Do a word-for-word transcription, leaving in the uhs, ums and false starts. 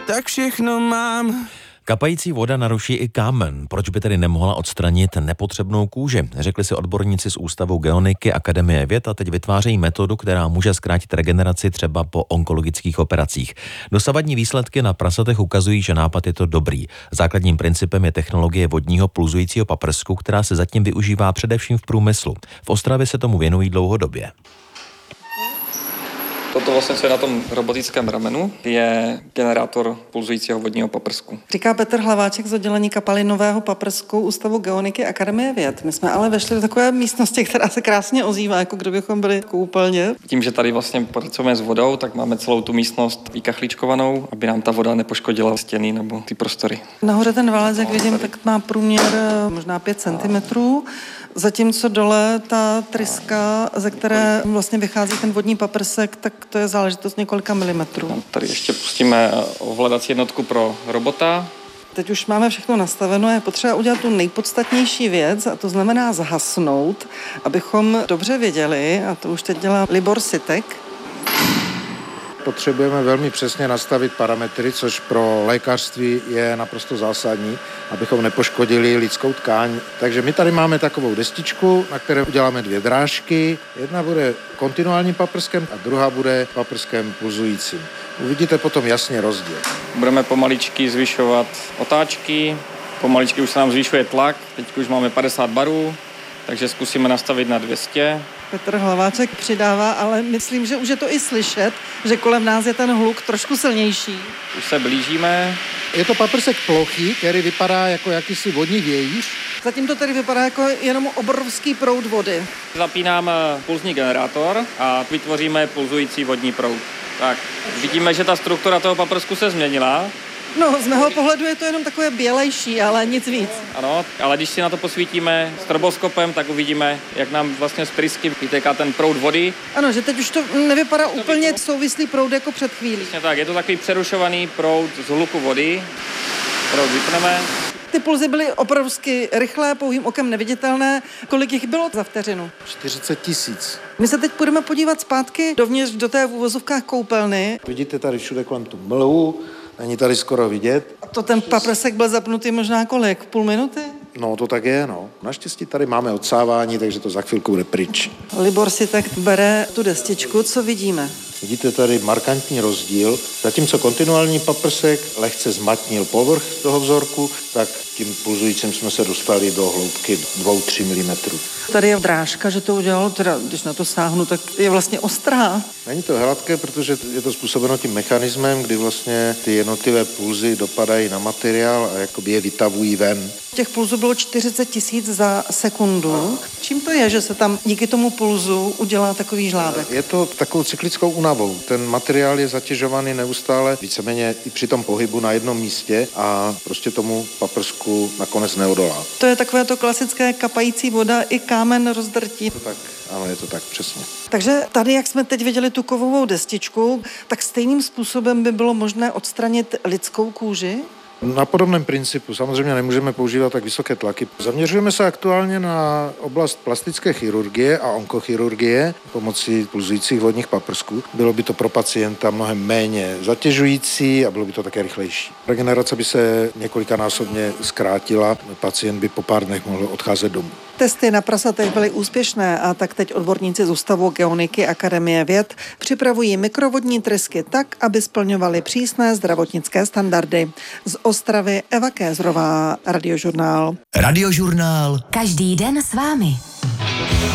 tak všechno mám. Kapající voda naruší i kámen. Proč by tedy nemohla odstranit nepotřebnou kůži? Řekli si odborníci z Ústavu geoniky Akademie věd a teď vytvářejí metodu, která může zkrátit regeneraci třeba po onkologických operacích. Dosavadní výsledky na prasatech ukazují, že nápad je to dobrý. Základním principem je technologie vodního pulzujícího paprsku, která se zatím využívá především v průmyslu. V Ostravě se tomu věnují dlouhodobě. Toto vlastně, co je na tom robotickém ramenu, je generátor pulzujícího vodního paprsku. Říká Petr Hlaváček z oddělení kapalinového paprsku Ústavu geoniky Akademie věd. My jsme ale vešli do takové místnosti, která se krásně ozývá, jako kdybychom byli koupelně. Tím, že tady vlastně pracujeme s vodou, tak máme celou tu místnost vykachličkovanou, aby nám ta voda nepoškodila stěny nebo ty prostory. Nahoře ten válec, jak vidím, tak má průměr možná pět centimetrů. Zatímco dole ta tryska, ze které vlastně vychází ten vodní paprsek, tak to je záležitost několika milimetrů. Tady ještě pustíme ovladací jednotku pro robota. Teď už máme všechno nastaveno, je potřeba udělat tu nejpodstatnější věc, a to znamená zhasnout, abychom dobře věděli, a to už teď dělá Libor Sitek. Potřebujeme velmi přesně nastavit parametry, což pro lékařství je naprosto zásadní, abychom nepoškodili lidskou tkáň. Takže my tady máme takovou destičku, na které uděláme dvě drážky. Jedna bude kontinuálním paprskem a druhá bude paprskem pulzujícím. Uvidíte potom jasně rozdíl. Budeme pomaličky zvyšovat otáčky, pomaličky už se nám zvyšuje tlak, teď už máme padesát barů, takže zkusíme nastavit na dvě stě. Petr Hlaváček přidává, ale myslím, že už je to i slyšet, že kolem nás je ten hluk trošku silnější. Už se blížíme. Je to paprsek plochý, který vypadá jako jakýsi vodní vějíř. Zatím to tedy vypadá jako jenom obrovský proud vody. Zapínám pulzní generátor a vytvoříme pulzující vodní proud. Tak, vidíme, že ta struktura toho paprsku se změnila. No, z mého pohledu je to jenom takové bělejší, ale nic víc. Ano, ale když si na to posvítíme stroboskopem, tak uvidíme, jak nám vlastně z trysky vytéká ten proud vody. Ano, že teď už to nevypadá to úplně to... souvislý proud jako před chvílí. Tak, je to takový přerušovaný proud z hluku vody. Proud vypneme. Ty pulzy byly obrovsky rychlé, pouhým okem neviditelné. Kolik jich bylo za vteřinu? čtyřicet tisíc. My se teď budeme podívat zpátky dovnitř do té v uvozovkách koupelny. Vidíte tady všude kolem tu mlhu, není tady skoro vidět. A to ten paprsek byl zapnutý možná kolik? Půl minuty? No, to tak je, no. Naštěstí tady máme odsávání, takže to za chvilku bude pryč. Libor si tak bere tu destičku, co vidíme? Vidíte tady markantní rozdíl. Zatímco kontinuální paprsek lehce zmatnil povrch toho vzorku, tak tím pulzujícím jsme se dostali do hloubky dva až tři milimetry. Tady je drážka, že to udělalo, teda když na to sáhnu, tak je vlastně ostrá. Není to hladké, protože je to způsobeno tím mechanismem, kdy vlastně ty jednotlivé pulzy dopadají na materiál a jakoby je vytavují ven. Těch pulzů bylo čtyřicet tisíc za sekundu. Čím to je, že se tam díky tomu pulzu udělá takový žlábek? Je to takovou cyklickou únavou. Ten materiál je zatěžovaný neustále, víceméně i při tom pohybu na jednom místě a prostě tomu paprsku nakonec neodolá. To je takové to klasické kapající voda i kámen rozdrtí. To tak, ano, je to tak přesně. Takže tady, jak jsme teď viděli tu kovovou destičku, tak stejným způsobem by bylo možné odstranit lidskou kůži? Na podobném principu. Samozřejmě nemůžeme používat tak vysoké tlaky. Zaměřujeme se aktuálně na oblast plastické chirurgie a onkochirurgie pomocí pulzujících vodních paprsků. Bylo by to pro pacienta mnohem méně zatěžující a bylo by to také rychlejší. Regenerace by se několikanásobně zkrátila, pacient by po pár dnech mohl odcházet domů. Testy na prasatech byly úspěšné a tak teď odborníci z Ústavu geoniky Akademie věd připravují mikrovodní trysky tak, aby splňovaly přísné zdravotnické standardy. Z Ostravy Eva Kézrová, Radiožurnál. Radiožurnál. Každý den s vámi.